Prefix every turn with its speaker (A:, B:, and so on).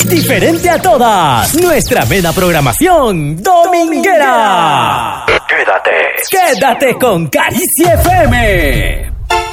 A: diferente a todas. Nuestra mega programación dominguera. Quédate con Caricia FM.